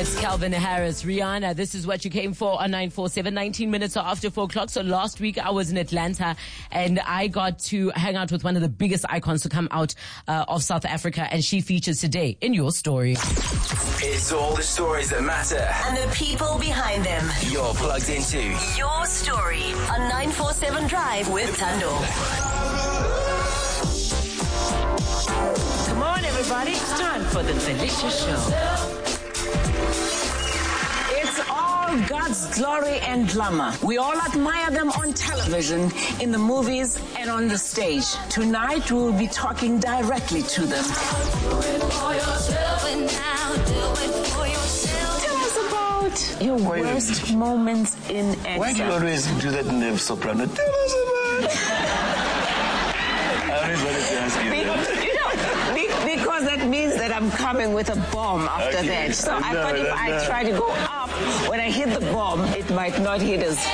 It's Calvin Harris. Rihanna, this is what you came for on 947, 19 minutes after 4 o'clock. So last week I was in Atlanta and I got to hang out with one of the biggest icons to come out of South Africa, and she features today in Your Story. It's all the stories that matter and the people behind them. You're plugged into Your Story on 947 Drive with Thando. Come on, everybody. It's time for the Delicious Show. It's all God's glory and glamour. We all admire them on television, in the movies, and on the stage. Tonight, we will be talking directly to them. Tell us about your worst moments in exile. Why do you always do that in the soprano? Tell us about it. I always wanted to ask you that. Because that means that I'm coming with a bomb after that. So I thought if I try to go up, when I hit the bomb, it might not hit us.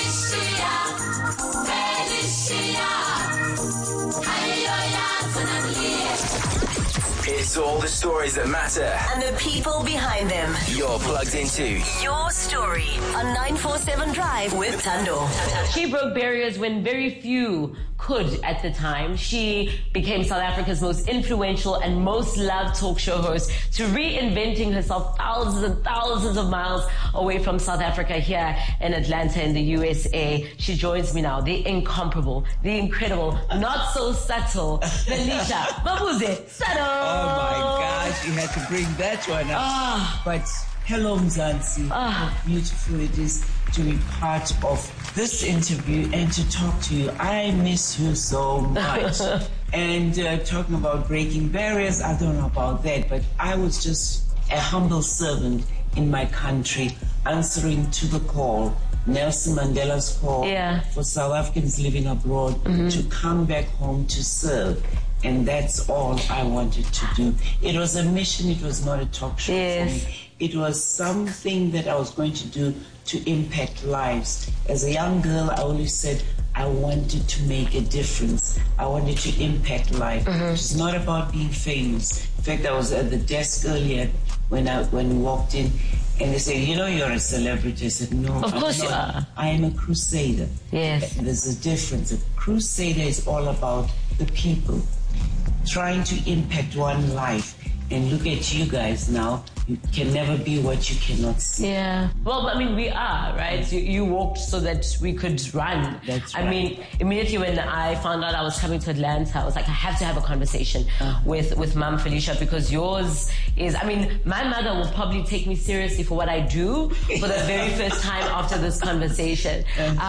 It's all the stories that matter and the people behind them. You're plugged into Your Story on 947 Drive with Thando. She broke barriers when very few could at the time. She became South Africa's most influential and most loved talk show host, to reinventing herself thousands and thousands of miles away from South Africa here in Atlanta in the USA. She joins me now, the incomparable, the incredible, not so subtle, Felicia Mabuze Subtle. Oh my gosh, you had to bring that one up. But hello, Mzansi. How beautiful it is to be part of this interview and to talk to you. I miss you so much. And talking about breaking barriers, I don't know about that, but I was just a humble servant in my country, answering to the call, Nelson Mandela's call for South Africans living abroad to come back home to serve. And that's all I wanted to do. It was a mission, it was not a talk show for me. It was something that I was going to do to impact lives. As a young girl, I always said I wanted to make a difference. I wanted to impact life. It's not about being famous. In fact, I was at the desk earlier when we walked in, and they said, you know, you're a celebrity. I said, no, of course you are. I am a crusader. Yes. There's a difference. A crusader is all about the people, trying to impact one life. And look at you guys now. You can never be what you cannot see. Yeah. Well, I mean, we are, right? You walked so that we could run. That's right. I mean, immediately when I found out I was coming to Atlanta, I was like, I have to have a conversation with Mom Felicia, because yours is, I mean, my mother will probably take me seriously for what I do for the very first time after this conversation.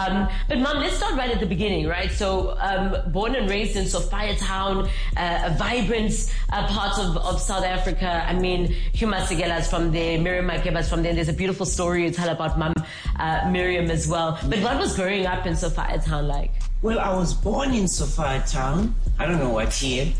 But Mom, let's start right at the beginning, right? So, born and raised in Sophiatown, a vibrant part of South Africa. I mean, Hugh Masekela's from there, Miriam Makeba's from there. There's a beautiful story you tell about Mom Miriam as well. But what was growing up in Sophiatown like? Well, I was born in Sophiatown. I don't know what year.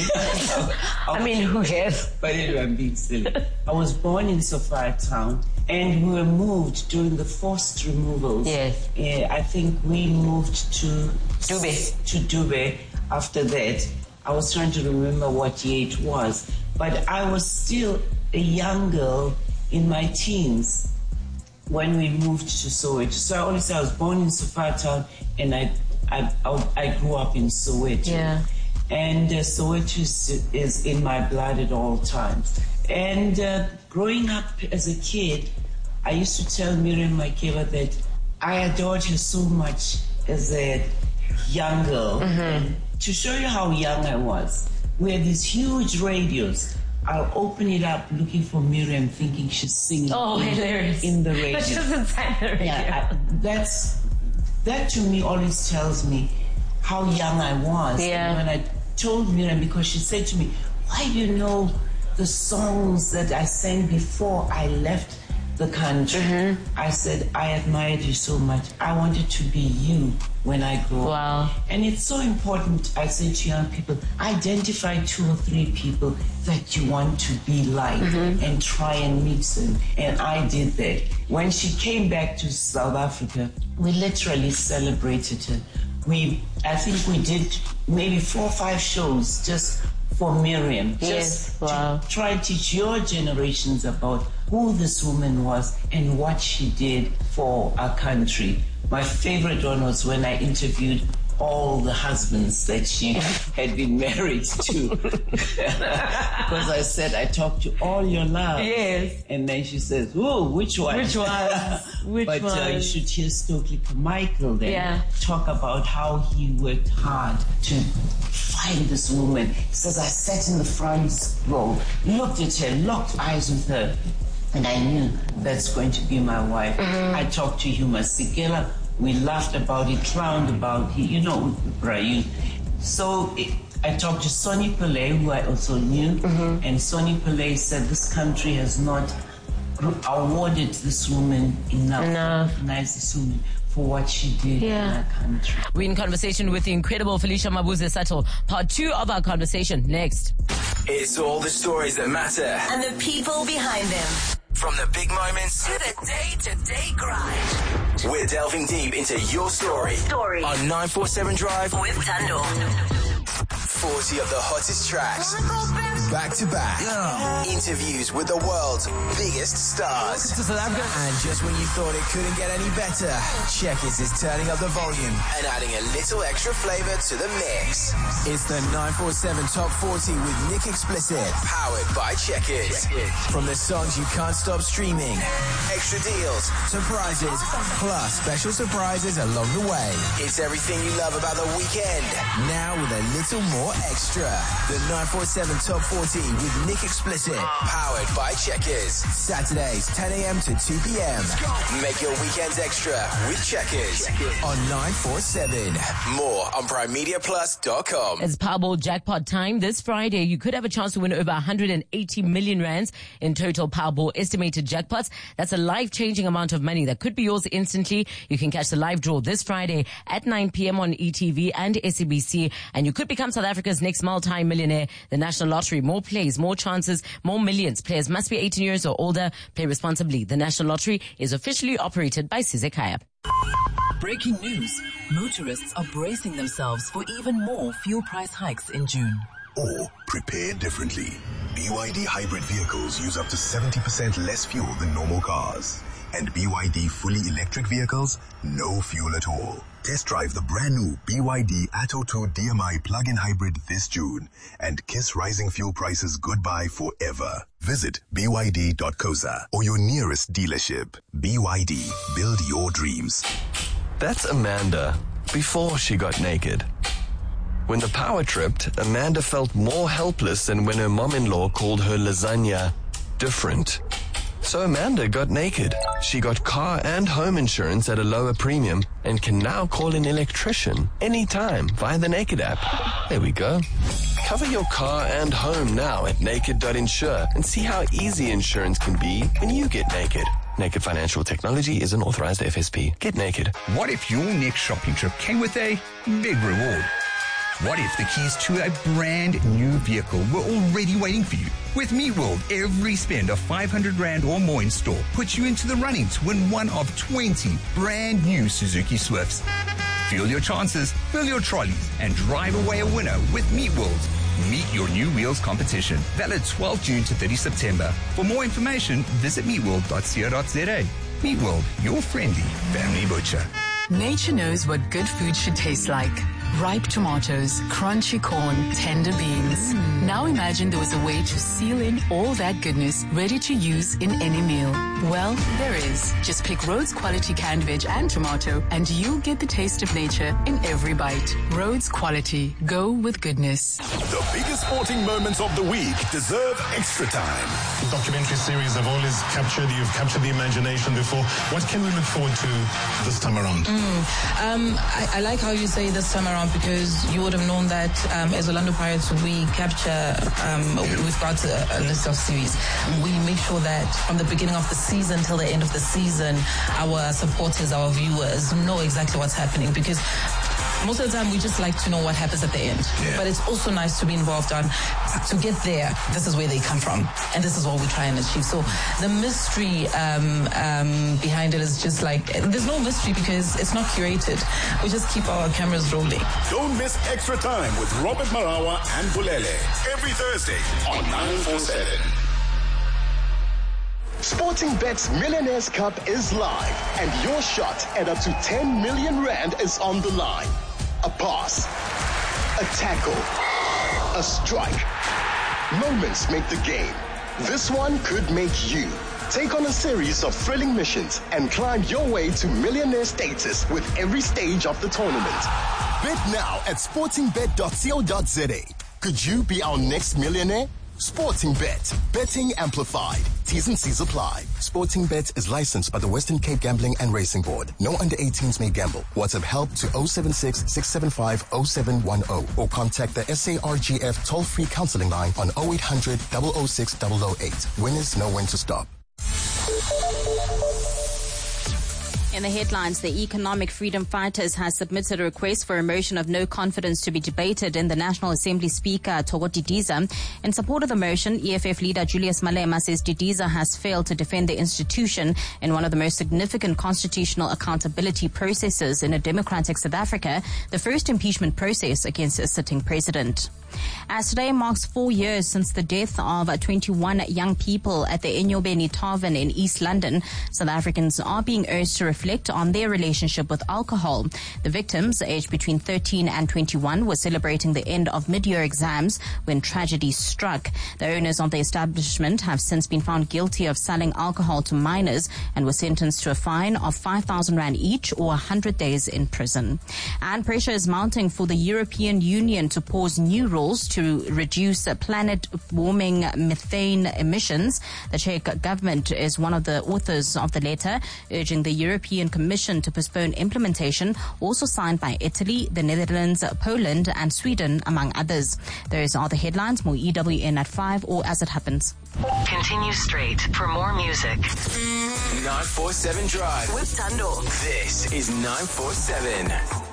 I mean, who cares? But anyway, I'm being silly. I was born in Sophiatown, and we were moved during the forced removals. Yes. I think we moved to Dube. After that. I was trying to remember what year it was. But I was still a young girl in my teens when we moved to Soweto. So I only say I was born in Sophiatown, and I grew up in Soweto. Yeah. And Soweto is in my blood at all times. And growing up as a kid, I used to tell Miriam Makeba that I adored her so much as a young girl. And to show you how young I was, we had these huge radios. I'll open it up looking for Miriam, thinking she's singing hilarious. In the radio. But she doesn't sign the radio. Yeah, that to me always tells me how young I was. Yeah. And when I told Miriam, because she said to me, why do you know the songs that I sang before I left the country? I said, I admired you so much. I wanted to be you when I grow up. Wow. And it's so important, I say to young people, identify 2 or 3 people that you want to be like and try and mix them. And I did that. When she came back to South Africa, we literally celebrated her. I think we did maybe 4 or 5 shows just for Miriam. Yes, Just wow. to try and teach your generations about who this woman was and what she did for our country. My favorite one was when I interviewed all the husbands that she had been married to. Because I said, I talked to all your love. Yes. And then she says, oh, which one? Which one? Which but one? You should hear Stokely Carmichael then Yeah. talk about how he worked hard to find this woman. He says, I sat in the front row, looked at her, locked eyes with her, and I knew that's going to be my wife. I talked to Huma Sikela. We laughed about it, clowned about it, you know, Brayu. So I talked to Sonny Pillay, who I also knew, and Sonny Pillay said this country has not awarded this woman enough. Recognize this woman for what she did in our country. We're in conversation with the incredible Felicia Mabuza Sato. Part 2 of our conversation next. It's all the stories that matter. And the people behind them. From the big moments To the day-to-day grind. we're delving deep into your story. On 947 Drive With Tando. 40 of the hottest tracks. Back to back. Interviews with the world's biggest stars. And just when you thought it couldn't get any better, Checkers is turning up the volume and adding a little extra flavor to the mix. It's the 947 Top 40 with Nick Explicit, powered by Checkers. From the songs you can't stop streaming, extra deals, surprises, plus special surprises along the way. It's everything you love about the weekend, now with a little more extra. The 947 Top 40 with Nick Explicit, powered by Checkers. Saturdays, 10 a.m. to 2 p.m. Make your weekends extra with Checkers on 947. More on PrimeMediaPlus.com. It's Powerball jackpot time. This Friday, you could have a chance to win over 180 million rands in total Powerball estimated jackpots. That's a life-changing amount of money that could be yours instantly. You can catch the live draw this Friday at 9 p.m. on ETV and SABC, and you could become South Africa's next multi-millionaire. The National Lottery. More plays, more chances, more millions. Players must be 18 years or older. Play responsibly. The National Lottery is officially operated by Sizekaya. Breaking news. Motorists are bracing themselves for even more fuel price hikes in June. Or prepare differently. BYD hybrid vehicles use up to 70% less fuel than normal cars. And BYD fully electric vehicles, no fuel at all. Test drive the brand new BYD Atto 2 DMI plug-in hybrid this June and kiss rising fuel prices goodbye forever. Visit byd.coza or your nearest dealership. BYD, build your dreams. That's Amanda before she got naked. When the power tripped, Amanda felt more helpless than when her mom-in-law called her lasagna different. So Amanda got naked. She got car and home insurance at a lower premium and can now call an electrician anytime via the Naked app. There we go. Cover your car and home now at naked.insure and see how easy insurance can be when you get naked. Naked Financial Technology is an authorized FSP. Get naked. What if your next shopping trip came with a big reward? What if the keys to a brand new vehicle were already waiting for you? With MeetWorld, every spend of 500 Rand or more in store puts you into the running to win one of 20 brand new Suzuki Swifts. Fuel your chances, fill your trolleys, and drive away a winner with MeetWorld. Meet your new wheels competition. Valid 12 June to 30 September. For more information, visit meetworld.co.za. MeetWorld, your friendly family butcher. Nature knows what good food should taste like. Ripe tomatoes, crunchy corn, tender beans. Now imagine there was a way to seal in all that goodness ready to use in any meal. Well, there is. Just pick Rhodes Quality canned veg and tomato and you'll get the taste of nature in every bite. Rhodes Quality. Go with goodness. The biggest sporting moments of the week deserve extra time. Documentary series have always you've captured the imagination before. What can we look forward to this time around? I like how you say this time around because you would have known that as Orlando Pirates we capture, we've got a list of series. We make sure that from the beginning of the season till the end of the season, our supporters, our viewers know exactly what's happening because most of the time we just like to know what happens at the end. Yeah. But it's also nice to be involved on, to get there, this is where they come from, and this is what we try and achieve. So the mystery behind it is just like, there's no mystery because it's not curated. We just keep our cameras rolling. Don't miss Extra Time with Robert Marawa and Bulele every Thursday on 947. Sporting Bet's Millionaires Cup is live, and your shot at up to 10 million rand is on the line. A pass, a tackle, a strike. Moments make the game. This one could make you. Take on a series of thrilling missions and climb your way to millionaire status with every stage of the tournament. Bet now at sportingbet.co.za. Could you be our next millionaire? Sporting Bet. Betting amplified. T's and C's apply. Sporting Bet is licensed by the Western Cape Gambling and Racing Board. No under 18s may gamble. WhatsApp help to 076-675-0710 or contact the SARGF toll-free counseling line on 0800 006 008. Winners know when to stop. In the headlines, the Economic Freedom Fighters has submitted a request for a motion of no confidence to be debated in the National Assembly Speaker, Thoko Didiza. In support of the motion, EFF leader Julius Malema says Didiza has failed to defend the institution in one of the most significant constitutional accountability processes in a democratic South Africa, the first impeachment process against a sitting president. As today marks 4 years since the death of 21 young people at the Enyobeni Tavern in East London, South Africans are being urged to reflect on their relationship with alcohol. The victims, aged between 13 and 21, were celebrating the end of mid-year exams when tragedy struck. The owners of the establishment have since been found guilty of selling alcohol to minors and were sentenced to a fine of 5,000 rand each or 100 days in prison. And pressure is mounting for the European Union to pause new rules to reduce planet warming methane emissions. The Czech government is one of the authors of the letter, urging the European Commission to postpone implementation, also signed by Italy, the Netherlands, Poland and Sweden, among others. Those are the headlines. More EWN at 5 or as it happens. Continue straight for more music. 947 Drive With Tando. This is 947.